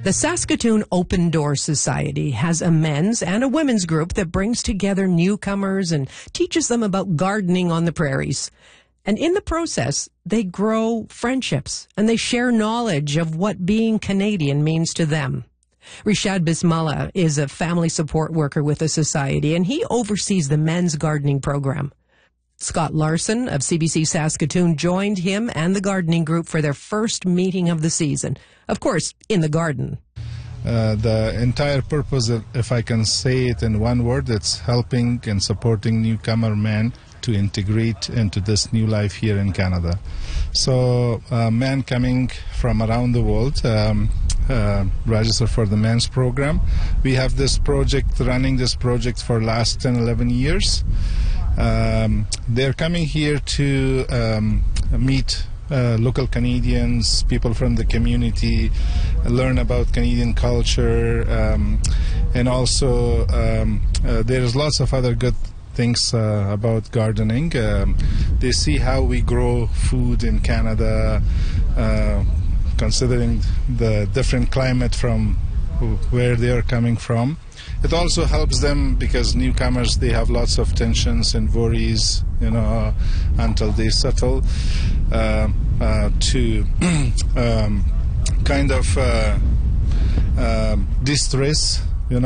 The Saskatoon Open Door Society has a men's and a women's group that brings together newcomers and teaches them about gardening on the prairies. And in the process, they grow friendships and they share knowledge of what being Canadian means to them. Rishad Bismillah is a family support worker with the society, and he oversees the men's gardening program. Scott Larson of CBC Saskatoon joined him and the gardening group for their first meeting of the season. Of course, in the garden. The entire purpose, if I can say it in one word, it's helping and supporting newcomer men to integrate into this new life here in Canada. So men coming from around the world register for the men's program. We have this project, running this project for last 10, 11 years. They're coming here to meet local Canadians, people from the community, learn about Canadian culture, and also there's lots of other good things about gardening. They see how we grow food in Canada, considering the different climate from where they are coming from. It also helps them because newcomers, they have lots of tensions and worries, until they settle, to kind of distress,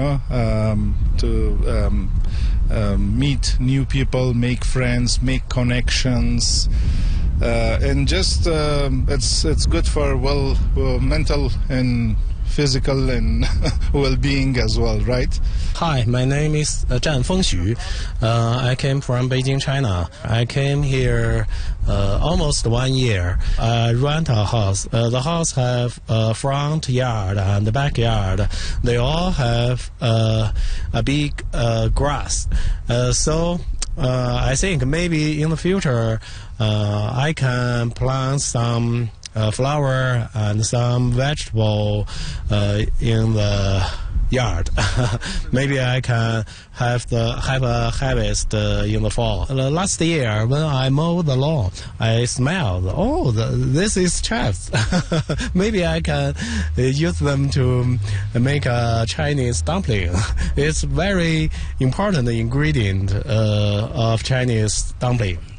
to meet new people, make friends, make connections, and just it's good for mental and physical and well-being as well, right? Hi, my name is Zhan Fengxu. I came from Beijing, China. I came here almost 1 year. I rent a house. The house have a front yard and a backyard. They all have a big grass. So I think maybe in the future I can plant some flower and some vegetable in the yard. Maybe I can have a harvest in the fall. Last year, when I mowed the lawn, I smelled, this is chives. Maybe I can use them to make a Chinese dumpling. It's very important ingredient of Chinese dumpling.